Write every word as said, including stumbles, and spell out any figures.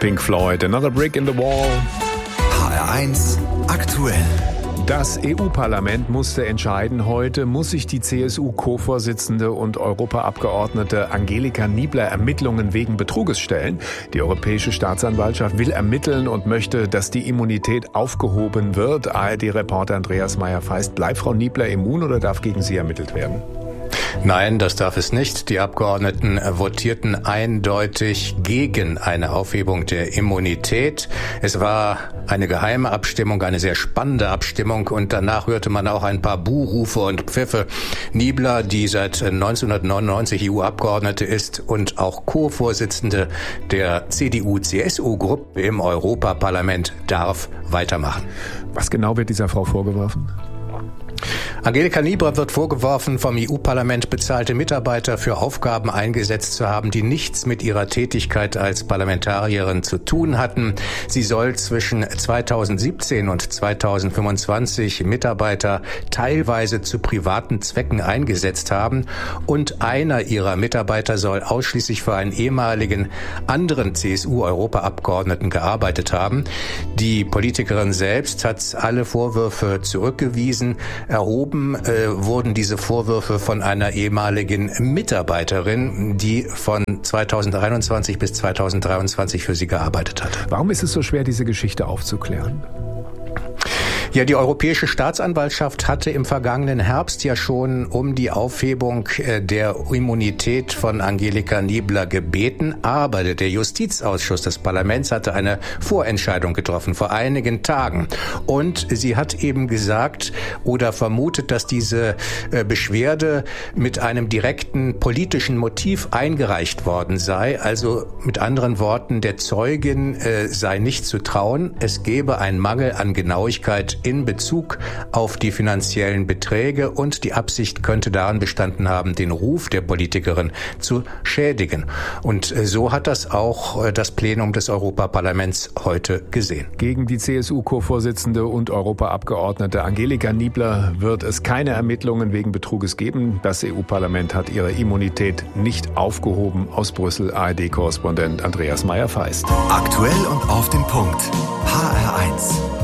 Pink Floyd, Another Brick in the Wall. H R eins aktuell. Das E U-Parlament musste entscheiden heute, muss sich die C S U-Co-Vorsitzende und Europaabgeordnete Angelika Niebler Ermittlungen wegen Betruges stellen. Die Europäische Staatsanwaltschaft will ermitteln und möchte, dass die Immunität aufgehoben wird. A R D-Reporter Andreas Meyer-Feist, bleibt Frau Niebler immun oder darf gegen sie ermittelt werden? Nein, das darf es nicht. Die Abgeordneten votierten eindeutig gegen eine Aufhebung der Immunität. Es war eine geheime Abstimmung, eine sehr spannende Abstimmung und danach hörte man auch ein paar Buhrufe und Pfiffe. Niebler, die seit neunzehnhundertneunundneunzig E U-Abgeordnete ist und auch Co-Vorsitzende der C D U-C S U-Gruppe im Europaparlament, darf weitermachen. Was genau wird dieser Frau vorgeworfen? Angelika Niebler wird vorgeworfen, vom E U-Parlament bezahlte Mitarbeiter für Aufgaben eingesetzt zu haben, die nichts mit ihrer Tätigkeit als Parlamentarierin zu tun hatten. Sie soll zwischen zweitausendsiebzehn und zweitausendfünfundzwanzig Mitarbeiter teilweise zu privaten Zwecken eingesetzt haben und einer ihrer Mitarbeiter soll ausschließlich für einen ehemaligen anderen C S U-Europaabgeordneten gearbeitet haben. Die Politikerin selbst hat alle Vorwürfe zurückgewiesen. Erhoben äh, wurden diese Vorwürfe von einer ehemaligen Mitarbeiterin, die von zweitausendeinundzwanzig bis zweitausenddreiundzwanzig für sie gearbeitet hat. Warum ist es so schwer, diese Geschichte aufzuklären? Ja, die Europäische Staatsanwaltschaft hatte im vergangenen Herbst ja schon um die Aufhebung der Immunität von Angelika Niebler gebeten, aber der Justizausschuss des Parlaments hatte eine Vorentscheidung getroffen vor einigen Tagen und sie hat eben gesagt oder vermutet, dass diese Beschwerde mit einem direkten politischen Motiv eingereicht worden sei, also mit anderen Worten, der Zeugin äh, sei nicht zu trauen, es gebe einen Mangel an Genauigkeit in Bezug auf die finanziellen Beträge und die Absicht könnte darin bestanden haben, den Ruf der Politikerin zu schädigen. Und so hat das auch das Plenum des Europaparlaments heute gesehen. Gegen die C S U-Co-Vorsitzende und Europaabgeordnete Angelika Niebler wird es keine Ermittlungen wegen Betruges geben. Das E U-Parlament hat ihre Immunität nicht aufgehoben. Aus Brüssel A R D-Korrespondent Andreas Meyer-Feist. Aktuell und auf den Punkt. H R eins.